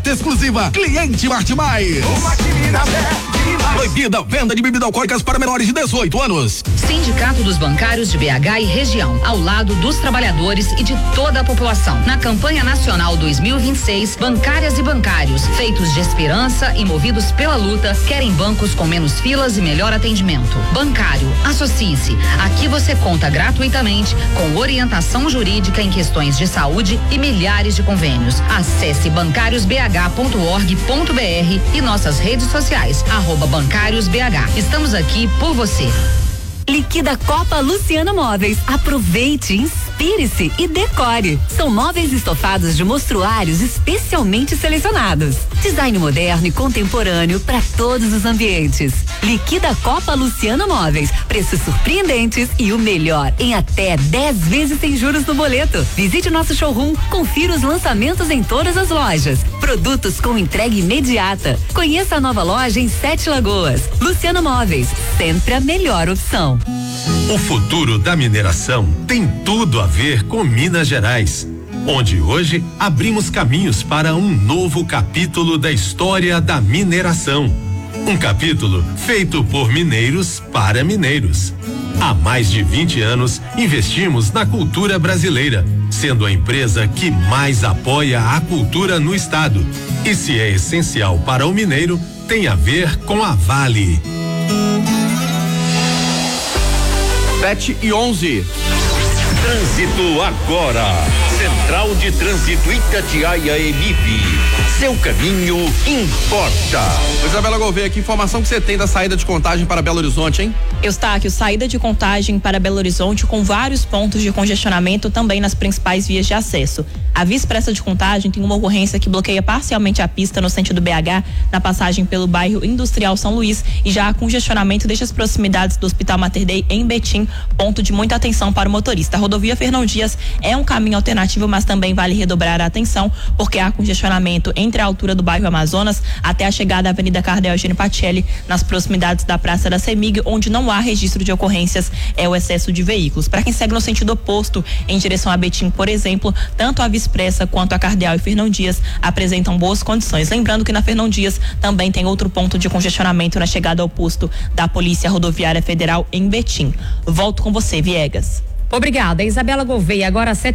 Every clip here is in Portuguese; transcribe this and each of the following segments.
Oferta exclusiva, cliente Martimais. Proibida venda de bebidas alcoólicas para menores de 18 anos. Sindicato dos Bancários de BH e região, ao lado dos trabalhadores e de toda a população. Na campanha nacional 2026, bancárias e bancários, feitos de esperança e movidos pela luta, querem bancos com menos filas e melhor atendimento. Bancário, associe-se. Aqui você conta gratuitamente com orientação jurídica em questões de saúde e milhares de convênios. Acesse bancariosbh.org.br e nossas redes sociais, @bancariosbh. Estamos aqui por você. Liquida Copa Luciano Móveis. Aproveite, inspire-se e decore. São móveis estofados de mostruários especialmente selecionados. Design moderno e contemporâneo para todos os ambientes. Liquida Copa Luciano Móveis. Preços surpreendentes e o melhor, em até 10 vezes sem juros no boleto. Visite nosso showroom, confira os lançamentos em todas as lojas. Produtos com entrega imediata. Conheça a nova loja em 7 Lagoas. Luciano Móveis, sempre a melhor opção. O futuro da mineração tem tudo a ver com Minas Gerais, onde hoje abrimos caminhos para um novo capítulo da história da mineração. Um capítulo feito por mineiros para mineiros. Há mais de 20 anos investimos na cultura brasileira, sendo a empresa que mais apoia a cultura no estado. E se é essencial para o mineiro, tem a ver com a Vale. 7:11. Trânsito agora. Central de Trânsito Itatiaia Emip. Seu caminho importa. Isabela Gouveia, que informação que você tem da saída de Contagem para Belo Horizonte, hein? Eustáquio, saída de Contagem para Belo Horizonte com vários pontos de congestionamento também nas principais vias de acesso. A Via Expressa de Contagem tem uma ocorrência que bloqueia parcialmente a pista no sentido BH, na passagem pelo bairro Industrial São Luís, e já há congestionamento desde as proximidades do Hospital Mater Dei em Betim, ponto de muita atenção para o motorista. A rodovia Fernão Dias é um caminho alternativo, mas também vale redobrar a atenção, porque há congestionamento entre a altura do bairro Amazonas até a chegada à Avenida Cardeal Eugênio Pacelli, nas proximidades da Praça da CEMIG, onde não há registro de ocorrências, é o excesso de veículos. Para quem segue no sentido oposto, em direção a Betim, por exemplo, tanto a Via Expressa quanto a Cardeal e Fernão Dias apresentam boas condições. Lembrando que na Fernão Dias também tem outro ponto de congestionamento na chegada ao posto da Polícia Rodoviária Federal em Betim. Volto com você, Viegas. Obrigada, Isabela Gouveia. Agora às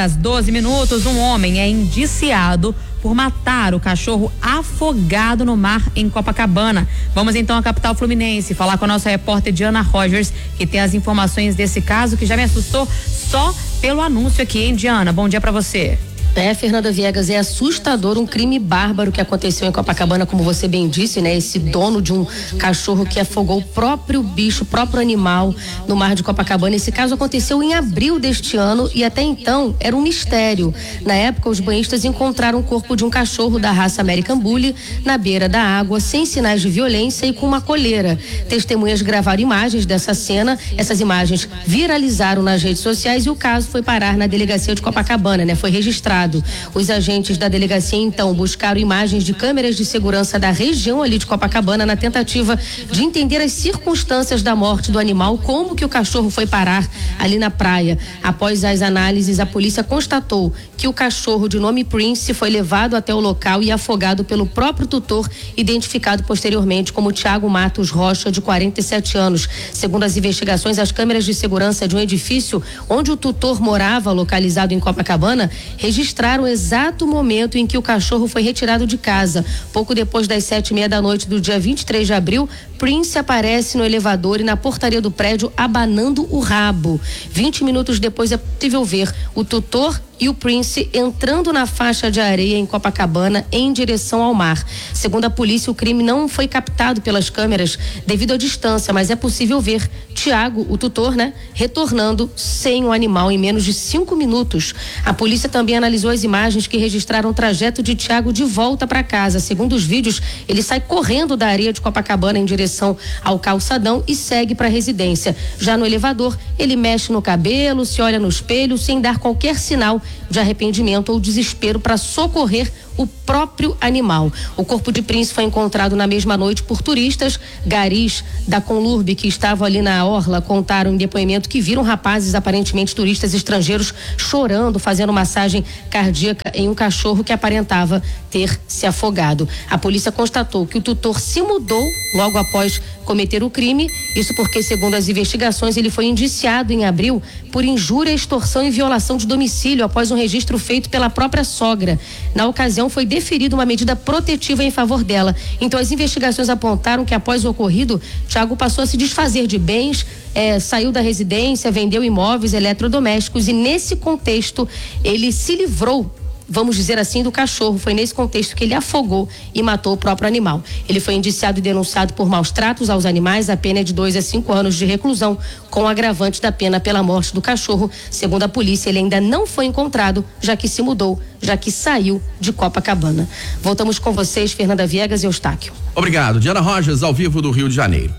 7:12. Um homem é indiciado por matar o cachorro afogado no mar em Copacabana. Vamos então à capital fluminense falar com a nossa repórter Diana Rogers, que tem as informações desse caso que já me assustou só pelo anúncio aqui, hein, Diana? Bom dia pra você. Fernanda Viegas, é assustador, um crime bárbaro que aconteceu em Copacabana, como você bem disse, né? Esse dono de um cachorro que afogou o próprio bicho, o próprio animal no mar de Copacabana. Esse caso aconteceu em abril deste ano e até então era um mistério. Na época, os banhistas encontraram o corpo de um cachorro da raça American Bully na beira da água, sem sinais de violência e com uma coleira. Testemunhas gravaram imagens dessa cena, essas imagens viralizaram nas redes sociais e o caso foi parar na delegacia de Copacabana, né? Foi registrado. Os agentes da delegacia então buscaram imagens de câmeras de segurança da região ali de Copacabana na tentativa de entender as circunstâncias da morte do animal, como que o cachorro foi parar ali na praia. Após as análises, a polícia constatou que o cachorro de nome Prince foi levado até o local e afogado pelo próprio tutor, identificado posteriormente como Thiago Matos Rocha, de 47 anos. Segundo as investigações, as câmeras de segurança de um edifício onde o tutor morava, localizado em Copacabana, registraram o exato momento em que o cachorro foi retirado de casa. Pouco depois das 7:30 da noite do dia 23 de abril, Prince aparece no elevador e na portaria do prédio abanando o rabo. 20 minutos depois é possível ver o tutor e o Prince entrando na faixa de areia em Copacabana em direção ao mar. Segundo a polícia, o crime não foi captado pelas câmeras devido à distância, mas é possível ver Tiago, o tutor, né, retornando sem o animal em menos de 5 minutos. A polícia também analisou as imagens que registraram o trajeto de Tiago de volta para casa. Segundo os vídeos, ele sai correndo da areia de Copacabana em direção ao calçadão e segue para a residência. Já no elevador, ele mexe no cabelo, se olha no espelho sem dar qualquer sinal de arrependimento ou desespero para socorrer o próprio animal. O corpo de Prince foi encontrado na mesma noite por turistas. Garis da Conlurb, que estavam ali na orla, contaram em depoimento que viram rapazes, aparentemente turistas estrangeiros, chorando, fazendo massagem cardíaca em um cachorro que aparentava ter se afogado. A polícia constatou que o tutor se mudou logo após cometer o crime, isso porque, segundo as investigações, ele foi indiciado em abril por injúria, extorsão e violação de domicílio após um registro feito pela própria sogra. Na ocasião, foi deferida uma medida protetiva em favor dela. Então, as investigações apontaram que, após o ocorrido, Thiago passou a se desfazer de bens, saiu da residência, vendeu imóveis eletrodomésticos e, nesse contexto, ele se livrou, vamos dizer assim, do cachorro. Foi nesse contexto que ele afogou e matou o próprio animal. Ele foi indiciado e denunciado por maus tratos aos animais. A pena é de 2 a 5 anos de reclusão, com agravante da pena pela morte do cachorro. Segundo a polícia, ele ainda não foi encontrado, já que se mudou, já que saiu de Copacabana. Voltamos com vocês, Fernanda Viegas e Eustáquio. Obrigado. Diana Rogers, ao vivo do Rio de Janeiro.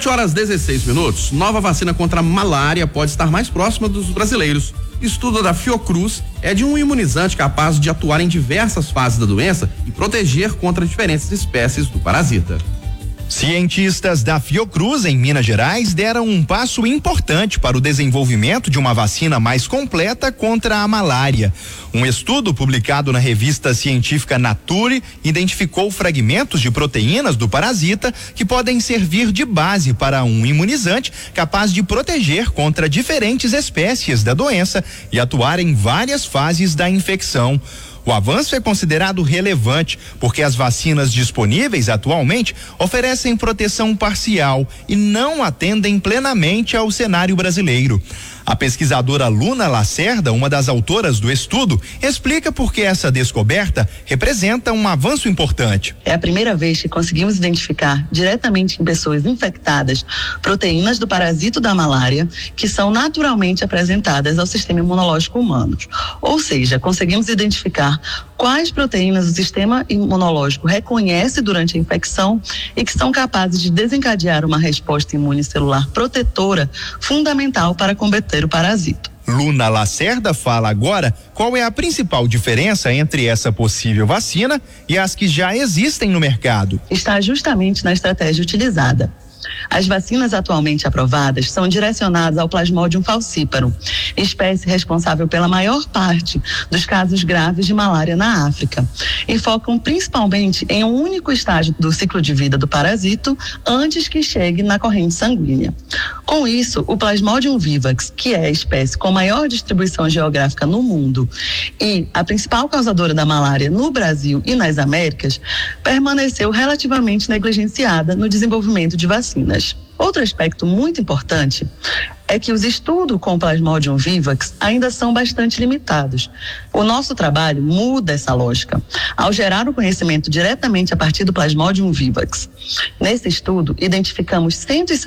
7h16. Nova vacina contra a malária pode estar mais próxima dos brasileiros. Estudo da Fiocruz é de um imunizante capaz de atuar em diversas fases da doença e proteger contra diferentes espécies do parasita. Cientistas da Fiocruz, em Minas Gerais, deram um passo importante para o desenvolvimento de uma vacina mais completa contra a malária. Um estudo publicado na revista científica Nature identificou fragmentos de proteínas do parasita que podem servir de base para um imunizante capaz de proteger contra diferentes espécies da doença e atuar em várias fases da infecção. O avanço é considerado relevante porque as vacinas disponíveis atualmente oferecem proteção parcial e não atendem plenamente ao cenário brasileiro. A pesquisadora Luna Lacerda, uma das autoras do estudo, explica por que essa descoberta representa um avanço importante. É a primeira vez que conseguimos identificar diretamente em pessoas infectadas proteínas do parasito da malária que são naturalmente apresentadas ao sistema imunológico humano. Ou seja, conseguimos identificar quais proteínas o sistema imunológico reconhece durante a infecção e que são capazes de desencadear uma resposta imune celular protetora fundamental para combater o parasito. Luna Lacerda fala agora qual é a principal diferença entre essa possível vacina e as que já existem no mercado. Está justamente na estratégia utilizada. As vacinas atualmente aprovadas são direcionadas ao Plasmodium falciparum, espécie responsável pela maior parte dos casos graves de malária na África, e focam principalmente em um único estágio do ciclo de vida do parasito antes que chegue na corrente sanguínea. Com isso, o Plasmodium vivax, que é a espécie com maior distribuição geográfica no mundo e a principal causadora da malária no Brasil e nas Américas, permaneceu relativamente negligenciada no desenvolvimento de vacinas. Outro aspecto muito importante é que os estudos com o Plasmodium vivax ainda são bastante limitados. O nosso trabalho muda essa lógica ao gerar o conhecimento diretamente a partir do Plasmodium vivax. Nesse estudo, identificamos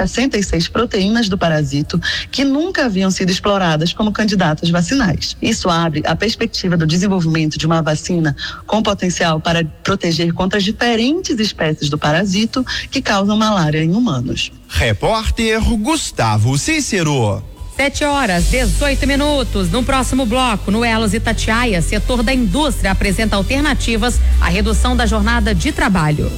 166 proteínas do parasito que nunca haviam sido exploradas como candidatas vacinais. Isso abre a perspectiva do desenvolvimento de uma vacina com potencial para proteger contra as diferentes espécies do parasito que causam malária em humanos. Repórter Gustavo Cícero. 7h18. No próximo bloco, no Elos Itatiaia, setor da indústria apresenta alternativas à redução da jornada de trabalho.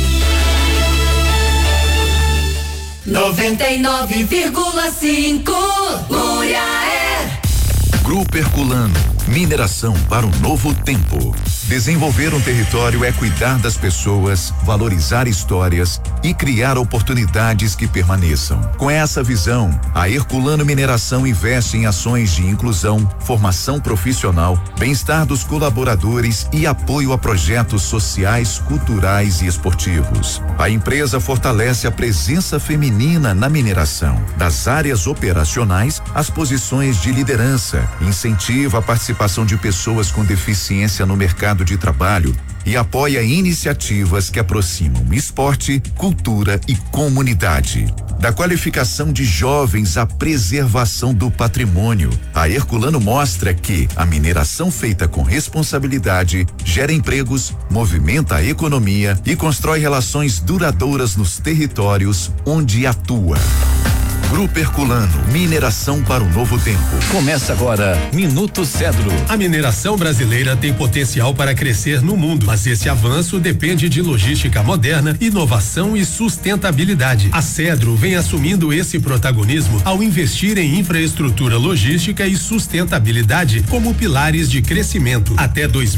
99,5 Muriaé. Grupo Herculano, mineração para um novo tempo. Desenvolver um território é cuidar das pessoas, valorizar histórias e criar oportunidades que permaneçam. Com essa visão, a Herculano Mineração investe em ações de inclusão, formação profissional, bem-estar dos colaboradores e apoio a projetos sociais, culturais e esportivos. A empresa fortalece a presença feminina na mineração, das áreas operacionais às posições de liderança, incentiva a participação de pessoas com deficiência no mercado de trabalho e apoia iniciativas que aproximam esporte, cultura e comunidade. Da qualificação de jovens à preservação do patrimônio, a Herculano mostra que a mineração feita com responsabilidade gera empregos, movimenta a economia e constrói relações duradouras nos territórios onde atua. Grupo Herculano, mineração para um novo tempo. Começa agora, Minuto Cedro. A mineração brasileira tem potencial para crescer no mundo, mas esse avanço depende de logística moderna, inovação e sustentabilidade. A Cedro vem assumindo esse protagonismo ao investir em infraestrutura logística e sustentabilidade como pilares de crescimento. Até